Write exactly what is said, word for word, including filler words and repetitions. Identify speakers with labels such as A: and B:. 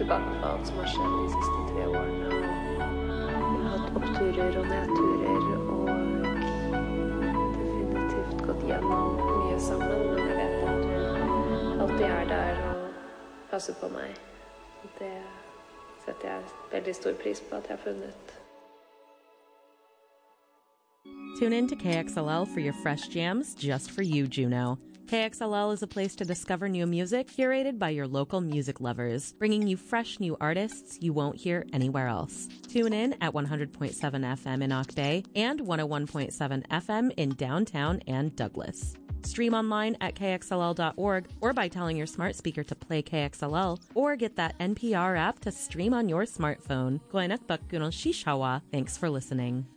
A: tilbake på alt som har skjedd de siste tre årene. Jeg har hatt oppturer og nedturer, og definitivt gått gjennom mye sammen, men jeg vet at du alltid er der og passer på meg. Det setter jeg veldig stor pris på at jeg har funnet.
B: Tune in to K X L L for your fresh jams just for you, Juneau. K X L L is a place to discover new music curated by your local music lovers, bringing you fresh new artists you won't hear anywhere else. Tune in at one hundred point seven F M in Ock Bay and one oh one point seven F M in downtown and Douglas. Stream online at K X L L dot org or by telling your smart speaker to play K X L L, or get that N P R app to stream on your smartphone. Thanks for listening.